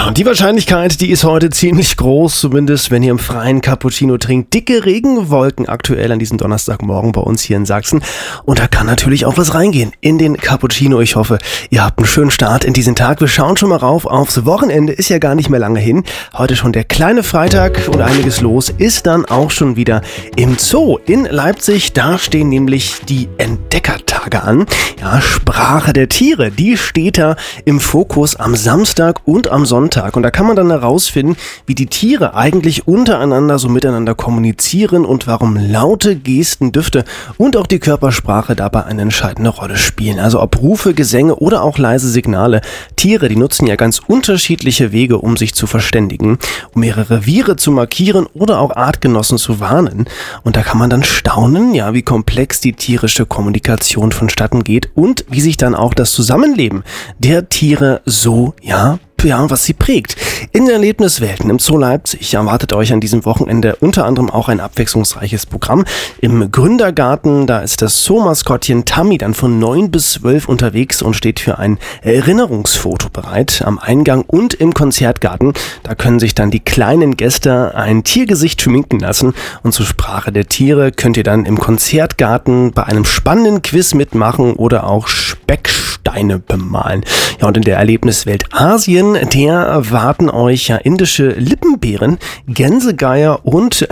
Ja, und die Wahrscheinlichkeit, die ist heute ziemlich groß, zumindest wenn ihr im Freien Cappuccino trinkt. Dicke Regenwolken aktuell an diesem Donnerstagmorgen bei uns hier in Sachsen. Und da kann natürlich auch was reingehen in den Cappuccino. Ich hoffe, ihr habt einen schönen Start in diesen Tag. Wir schauen schon mal rauf aufs Wochenende, ist ja gar nicht mehr lange hin. Heute schon der kleine Freitag und einiges los ist dann auch schon wieder im Zoo in Leipzig. Da stehen nämlich die Entdeckertage an. Ja, Sprache der Tiere, die steht da im Fokus am Samstag und am Sonntag. Und da kann man dann herausfinden, wie die Tiere eigentlich untereinander so miteinander kommunizieren und warum Laute, Gesten, Düfte und auch die Körpersprache dabei eine entscheidende Rolle spielen. Also ob Rufe, Gesänge oder auch leise Signale. Tiere, die nutzen ja ganz unterschiedliche Wege, um sich zu verständigen, um ihre Reviere zu markieren oder auch Artgenossen zu warnen. Und da kann man dann staunen, ja, wie komplex die tierische Kommunikation vonstatten geht und wie sich dann auch das Zusammenleben der Tiere so, was sie prägt. In den Erlebniswelten im Zoo Leipzig erwartet euch an diesem Wochenende unter anderem auch ein abwechslungsreiches Programm. Im Gründergarten, da ist das Zoo-Maskottchen Tammy dann von 9 bis 12 unterwegs und steht für ein Erinnerungsfoto bereit. Am Eingang und im Konzertgarten, da können sich dann die kleinen Gäste ein Tiergesicht schminken lassen. Und zur Sprache der Tiere könnt ihr dann im Konzertgarten bei einem spannenden Quiz mitmachen oder auch Specksteine bemalen. Ja, und in der Erlebniswelt Asien, der erwarten euch ja indische Lippenbären, Gänsegeier und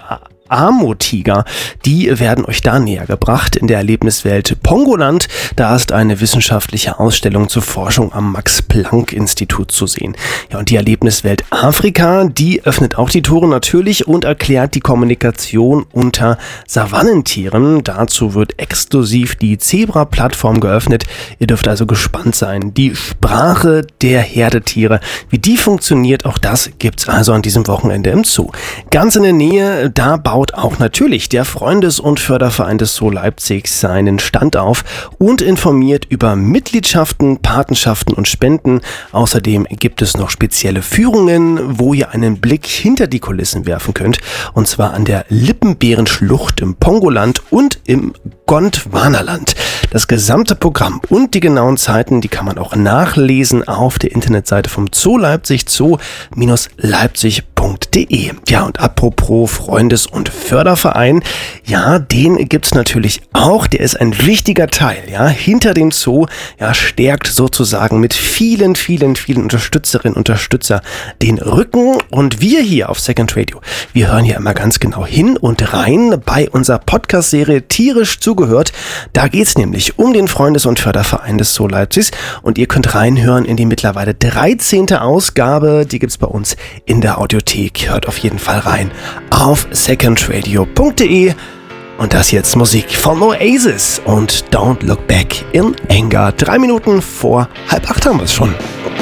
Ammotiger, die werden euch da näher gebracht. In der Erlebniswelt Pongoland, da ist eine wissenschaftliche Ausstellung zur Forschung am Max-Planck-Institut zu sehen. Ja, und die Erlebniswelt Afrika, die öffnet auch die Tore natürlich und erklärt die Kommunikation unter Savannentieren. Dazu wird exklusiv die Zebra-Plattform geöffnet. Ihr dürft also gespannt sein. Die Sprache der Herdetiere, wie die funktioniert, auch das gibt's also an diesem Wochenende im Zoo. Ganz in der Nähe, da baut auch natürlich der Freundes- und Förderverein des Zoo Leipzig seinen Stand auf und informiert über Mitgliedschaften, Patenschaften und Spenden. Außerdem gibt es noch spezielle Führungen, wo ihr einen Blick hinter die Kulissen werfen könnt. Und zwar an der Lippenbärenschlucht im Pongoland und im Gondwanaland. Das gesamte Programm und die genauen Zeiten, die kann man auch nachlesen auf der Internetseite vom Zoo Leipzig, zoo-leipzig.de. Ja, und apropos Freundes- und Förderverein, ja, den gibt's natürlich auch. Der ist ein wichtiger Teil, ja, hinter dem Zoo, ja, stärkt sozusagen mit vielen Unterstützerinnen und Unterstützer den Rücken. Und wir hier auf Second Radio, wir hören hier immer ganz genau hin und rein bei unserer Podcast-Serie Tierisch zugehört. Da geht's nämlich um den Freundes- und Förderverein des Zoo Leipzigs und ihr könnt reinhören in die mittlerweile 13. Ausgabe. Die gibt's bei uns in der Audiothek. Hört auf jeden Fall rein auf secondradio.de. Und das jetzt Musik von Oasis und Don't Look Back in Anger. 3 Minuten vor 7:30 haben wir es schon.